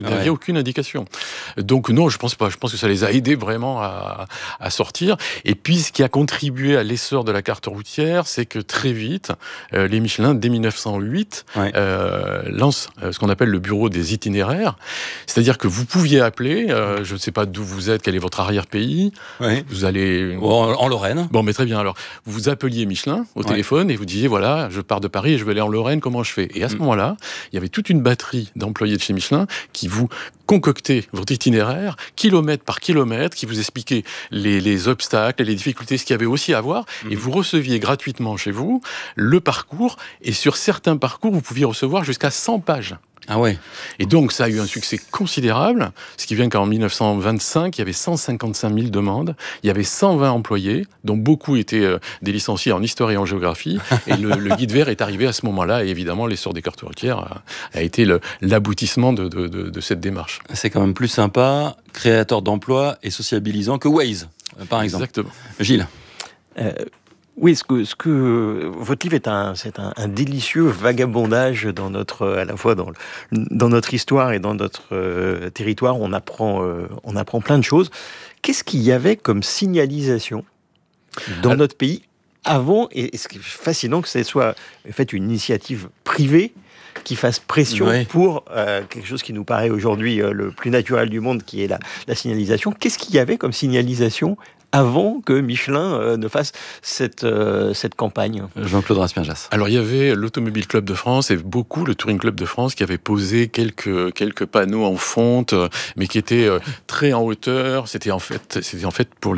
Vous n'aviez aucune indication. Donc non, je pense pas. Je pense que ça les a aidés vraiment à sortir. Et puis, ce qui a contribué à l'essor de la carte routière, c'est que très vite, les Michelin, dès 1908, lancent ce qu'on appelle le bureau des itinéraires. C'est-à-dire que vous pouviez appeler, je ne sais pas d'où vous êtes, quel est votre arrière-pays. Vous allez... En Lorraine. Bon, mais très bien. Alors, vous appeliez Michelin au téléphone et vous disiez, voilà, je pars de Paris et je vais aller en Lorraine, comment je fais ? Et à ce moment-là, il y avait toute une batterie d'employés de chez Michelin qui vous concoctaient votre itinéraire, kilomètre par kilomètre, qui vous expliquaient les obstacles et les difficultés, ce qu'il y avait aussi à voir, et vous receviez gratuitement chez vous le parcours, et sur certains parcours, vous pouviez recevoir jusqu'à 100 pages. Ah ouais. Et donc, ça a eu un succès considérable, ce qui vient qu'en 1925, il y avait 155 000 demandes, il y avait 120 employés, dont beaucoup étaient des licenciés en histoire et en géographie, et le guide vert est arrivé à ce moment-là, et évidemment, l'essor des cartes routières a été l'aboutissement de cette démarche. C'est quand même plus sympa, créateur d'emplois et sociabilisant que Waze, par exemple. Exactement. Gilles. Oui, votre livre c'est un délicieux vagabondage à la fois dans notre histoire et dans notre territoire. On apprend plein de choses. Qu'est-ce qu'il y avait comme signalisation dans notre pays avant, et ce qui est fascinant que ce soit en fait une initiative privée qui fasse pression pour quelque chose qui nous paraît aujourd'hui le plus naturel du monde, qui est la signalisation. Qu'est-ce qu'il y avait comme signalisation avant que Michelin ne fasse cette campagne? Jean-Claude Raspien-Jass. Alors, il y avait l'Automobile Club de France et beaucoup le Touring Club de France qui avait posé quelques panneaux en fonte, mais qui étaient très en hauteur. C'était en fait pour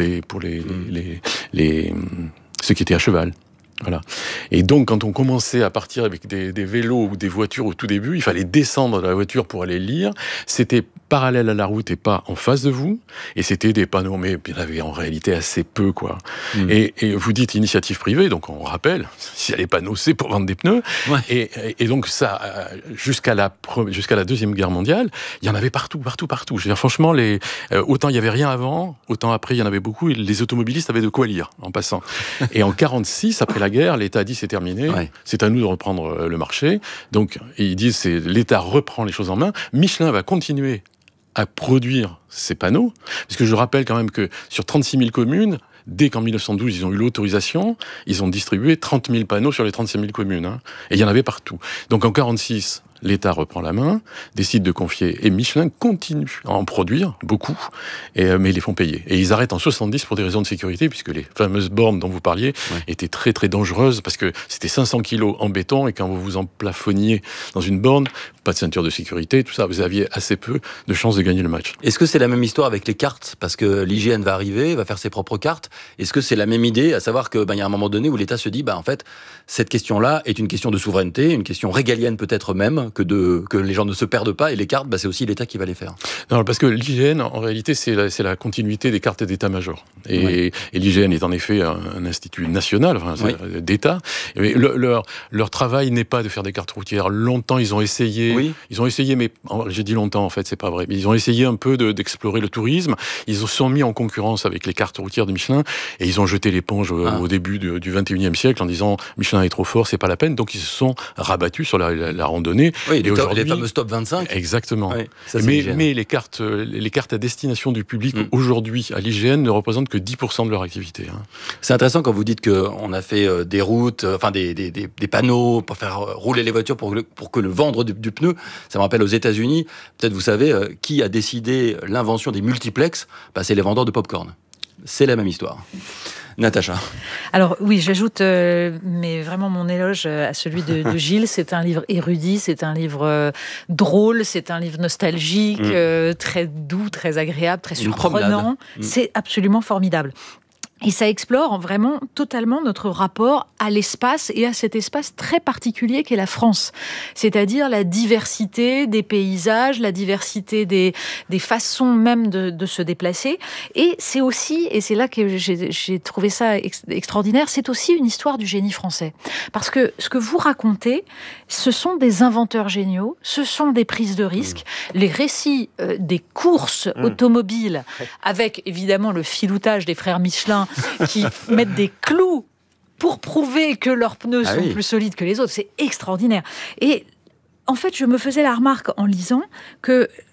ceux qui étaient à cheval. Voilà. Et donc, quand on commençait à partir avec des vélos ou des voitures au tout début, il fallait descendre de la voiture pour aller lire. C'était parallèle à la route et pas en face de vous. Et c'était des panneaux, mais il y en avait en réalité assez peu, quoi. Et vous dites initiative privée, donc on rappelle, s'il y a les panneaux, c'est pour vendre des pneus. Ouais. Et donc ça, jusqu'à la Deuxième Guerre mondiale, il y en avait partout. Je veux dire, franchement, autant il y avait rien avant, autant après il y en avait beaucoup. Et les automobilistes avaient de quoi lire en passant. Et en 1946, après la guerre, l'État a dit c'est terminé, c'est à nous de reprendre le marché. Donc ils disent l'État reprend les choses en main. Michelin va continuer à produire ces panneaux, parce que je rappelle quand même que sur 36 000 communes, dès qu'en 1912 ils ont eu l'autorisation, ils ont distribué 30 000 panneaux sur les 36 000 communes, et il y en avait partout. Donc en 1946, l'État reprend la main, décide de confier, et Michelin continue à en produire beaucoup, mais ils les font payer. Et ils arrêtent en 1970 pour des raisons de sécurité, puisque les fameuses bornes dont vous parliez étaient très très dangereuses, parce que c'était 500 kilos en béton, et quand vous vous emplafonniez dans une borne, pas de ceinture de sécurité, tout ça, vous aviez assez peu de chances de gagner le match. Est-ce que c'est la même histoire avec les cartes ? Parce que l'IGN va arriver, va faire ses propres cartes. Est-ce que c'est la même idée, à savoir que y a un moment donné où l'État se dit, en fait, cette question-là est une question de souveraineté, une question régalienne peut-être même, que les gens ne se perdent pas, et les cartes, c'est aussi l'État qui va les faire. Non, parce que l'IGN, en réalité, c'est la continuité des cartes d'état-major. Et l'IGN est en effet un institut national, d'État. Mais leur travail n'est pas de faire des cartes routières. Longtemps, ils ont essayé, mais j'ai dit longtemps, en fait, c'est pas vrai. Mais ils ont essayé un peu d'explorer le tourisme. Ils se sont mis en concurrence avec les cartes routières de Michelin, et ils ont jeté l'éponge au début du 21e siècle en disant Michelin est trop fort, c'est pas la peine. Donc ils se sont rabattus sur la randonnée. Oui, les fameux top 25. Exactement. Oui, mais les cartes à destination du public aujourd'hui à l'IGN ne représentent que 10% de leur activité. C'est intéressant quand vous dites qu'on a fait des routes, des panneaux pour faire rouler les voitures pour que le vendre du pneu. Ça me rappelle aux États-Unis. Peut-être vous savez qui a décidé l'invention des multiplex. C'est les vendeurs de pop-corn. C'est la même histoire. Natacha. Alors oui, j'ajoute mais vraiment mon éloge à celui de Gilles. C'est un livre érudit, c'est un livre drôle, c'est un livre nostalgique, très doux, très agréable, très surprenant. C'est absolument formidable. Et ça explore vraiment totalement notre rapport à l'espace et à cet espace très particulier qu'est la France. C'est-à-dire la diversité des paysages, la diversité des façons même de se déplacer. Et c'est aussi, et c'est là que j'ai trouvé ça extraordinaire, c'est aussi une histoire du génie français. Parce que ce que vous racontez, ce sont des inventeurs géniaux, ce sont des prises de risques. Les récits des courses automobiles, avec évidemment le filoutage des frères Michelin, qui mettent des clous pour prouver que leurs pneus sont plus solides que les autres. C'est extraordinaire. Et en fait, je me faisais la remarque en lisant que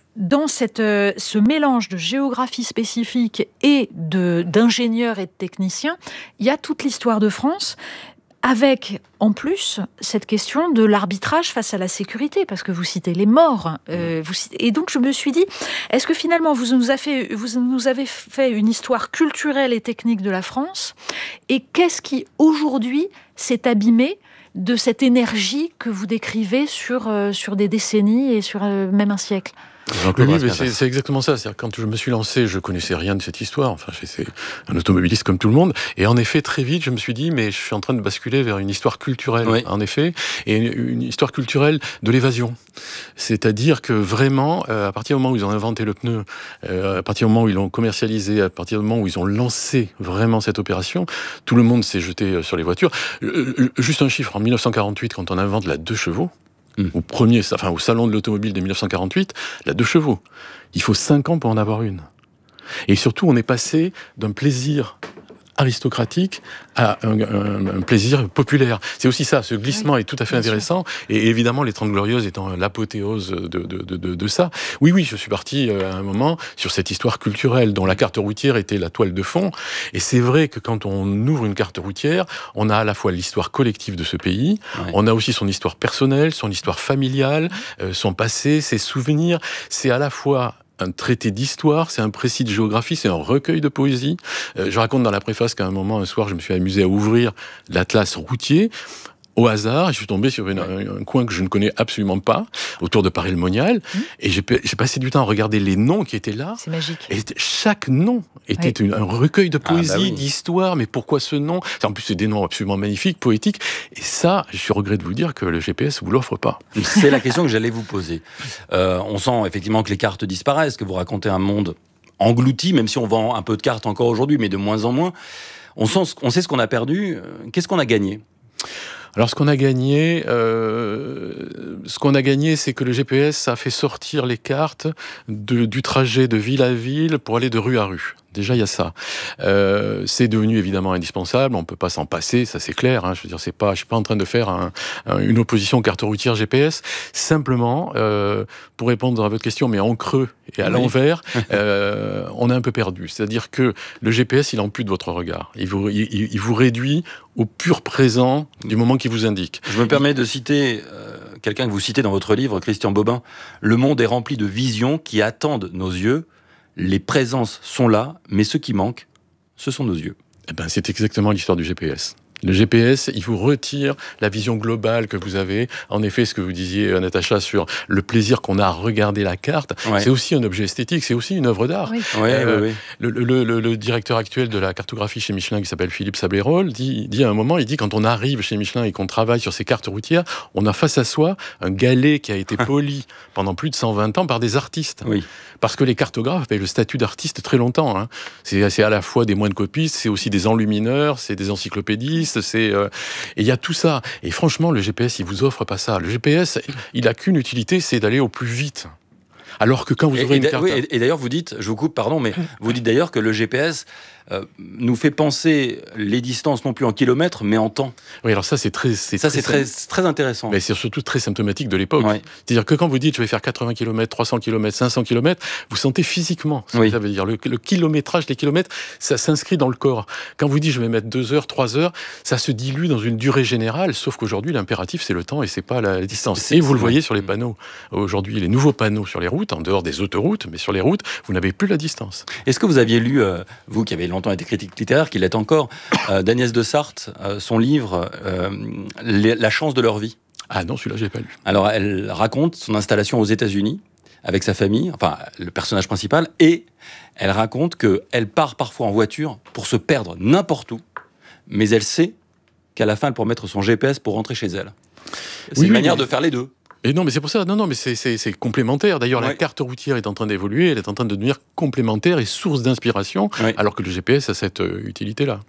dans ce mélange de géographie spécifique et d'ingénieurs et de techniciens, il y a toute l'histoire de France, avec en plus cette question de l'arbitrage face à la sécurité, parce que vous citez les morts. Et donc je me suis dit, est-ce que finalement vous nous avez fait une histoire culturelle et technique de la France, et qu'est-ce qui aujourd'hui s'est abîmé de cette énergie que vous décrivez sur des décennies et sur même un siècle? Oui, mais c'est exactement ça. C'est-à-dire, quand je me suis lancé, je connaissais rien de cette histoire. Enfin, j'étais un automobiliste comme tout le monde. Et en effet, très vite, je me suis dit, mais je suis en train de basculer vers une histoire culturelle, en effet, et une histoire culturelle de l'évasion. C'est-à-dire que vraiment, à partir du moment où ils ont inventé le pneu, à partir du moment où ils l'ont commercialisé, à partir du moment où ils ont lancé vraiment cette opération, tout le monde s'est jeté sur les voitures. Juste un chiffre, en 1948, quand on invente la 2 chevaux, au salon de l'automobile de 1948, la 2 chevaux. Il faut 5 ans pour en avoir une. Et surtout, on est passé d'un plaisir aristocratique à un plaisir populaire. C'est aussi ça, ce glissement est tout à fait intéressant, et évidemment les 30 Glorieuses étant l'apothéose de ça. Oui, je suis parti à un moment sur cette histoire culturelle dont la carte routière était la toile de fond, et c'est vrai que quand on ouvre une carte routière, on a à la fois l'histoire collective de ce pays, on a aussi son histoire personnelle, son histoire familiale, son passé, ses souvenirs, c'est à la fois un traité d'histoire, c'est un précis de géographie, c'est un recueil de poésie. Je raconte dans la préface qu'à un moment, un soir, je me suis amusé à ouvrir l'atlas routier. Au hasard, je suis tombé sur un coin que je ne connais absolument pas, autour de Paris-le-Monial, et j'ai passé du temps à regarder les noms qui étaient là. C'est magique. Et chaque nom était un recueil de poésie, d'histoire, mais pourquoi ce nom ? En plus, c'est des noms absolument magnifiques, poétiques, et ça, je regrette de vous dire que le GPS vous l'offre pas. C'est la question que j'allais vous poser. On sent effectivement que les cartes disparaissent, que vous racontez un monde englouti, même si on vend un peu de cartes encore aujourd'hui, mais de moins en moins. On sait ce qu'on a perdu. Qu'est-ce qu'on a gagné ? Alors, ce qu'on a gagné, c'est que le GPS a fait sortir les cartes du trajet de ville à ville pour aller de rue à rue. Déjà, il y a ça. C'est devenu évidemment indispensable. On peut pas s'en passer, ça c'est clair. Je veux dire, je suis pas en train de faire une opposition carte routière GPS. Simplement, pour répondre à votre question, mais en creux et à l'envers, on est un peu perdu. C'est-à-dire que le GPS, il ampute votre regard. Il vous réduit au pur présent du moment qu'il vous indique. Je me permets de citer quelqu'un que vous citez dans votre livre, Christian Bobin. Le monde est rempli de visions qui attendent nos yeux. Les présences sont là, mais ce qui manque, ce sont nos yeux. C'est exactement l'histoire du GPS. Le GPS, il vous retire la vision globale que vous avez. En effet, ce que vous disiez, Natacha, sur le plaisir qu'on a à regarder la carte, c'est aussi un objet esthétique, c'est aussi une œuvre d'art. Oui. Le directeur actuel de la cartographie chez Michelin, qui s'appelle Philippe Sablérol, dit à un moment, quand on arrive chez Michelin et qu'on travaille sur ces cartes routières, on a face à soi un galet qui a été poli pendant plus de 120 ans par des artistes. Oui. Parce que les cartographes avaient le statut d'artiste très longtemps. C'est à la fois des moines copistes, c'est aussi des enlumineurs, c'est des encyclopédistes, et il y a tout ça. Et franchement, le GPS, il vous offre pas ça. Le GPS, il a qu'une utilité, c'est d'aller au plus vite. Alors que quand vous ouvrez une carte... Oui, et d'ailleurs, vous dites, je vous coupe, pardon, mais vous dites d'ailleurs que le GPS nous fait penser les distances non plus en kilomètres, mais en temps. Oui, alors ça, c'est très intéressant. Mais c'est surtout très symptomatique de l'époque. Ouais. C'est-à-dire que quand vous dites, je vais faire 80 km, 300 km, 500 km, vous sentez physiquement ce que ça veut dire. Le kilométrage, les kilomètres, ça s'inscrit dans le corps. Quand vous dites, je vais mettre 2 heures, 3 heures, ça se dilue dans une durée générale, sauf qu'aujourd'hui, l'impératif, c'est le temps et c'est pas la distance. Et vous le voyez sur les panneaux. Aujourd'hui, les nouveaux panneaux sur les routes, en dehors des autoroutes, mais sur les routes, vous n'avez plus la distance. Est-ce que vous aviez lu, vous qui avez longtemps été critique littéraire, qui l'est encore, d'Agnès de Sarthe, son livre « La chance de leur vie ». Ah non, celui-là, je l'ai pas lu. Alors, elle raconte son installation aux États-Unis avec sa famille, enfin, le personnage principal, et elle raconte qu'elle part parfois en voiture pour se perdre n'importe où, mais elle sait qu'à la fin, elle pourra mettre son GPS pour rentrer chez elle. C'est une manière de faire les deux. Et non, mais c'est pour ça. Non, mais c'est complémentaire. D'ailleurs, la carte routière est en train d'évoluer. Elle est en train de devenir complémentaire et source d'inspiration, alors que le GPS a cette utilité-là.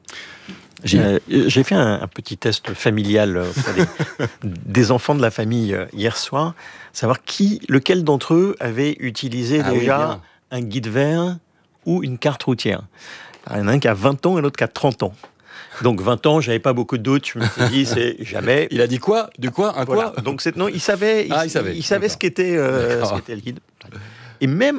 J'ai fait un petit test familial des enfants de la famille hier soir, savoir lequel d'entre eux avait utilisé déjà un guide vert ou une carte routière. Alors, il y en a un qui a 20 ans et l'autre qui a 30 ans. Donc 20 ans, j'avais pas beaucoup de doutes. Je me suis dit, c'est jamais. Il a dit quoi ? De quoi ? Voilà. Donc non, il savait ce qu'était le guide. et même